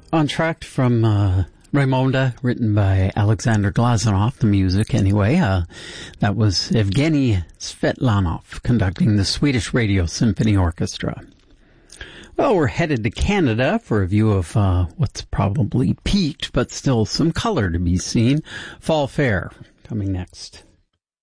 Entr'acte from Raymonda, written by Alexander Glazunov, the music anyway. That was Evgeny Svetlanov conducting the Swedish Radio Symphony Orchestra. Well, we're headed to Canada for a view of what's probably peaked, but still some color to be seen. Fall Fair coming next.